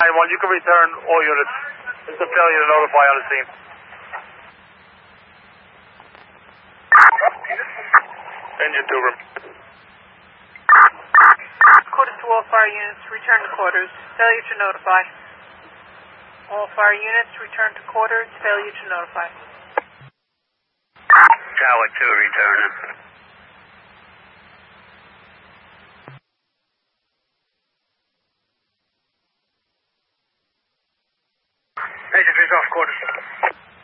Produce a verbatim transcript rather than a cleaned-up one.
nine one, you can return all units. It's a failure to notify on the scene. Engine two room. Quarters to all fire units, return to quarters. Failure to notify. All fire units, return to quarters. Failure to notify. Tower two, returning. Major fish off quarters.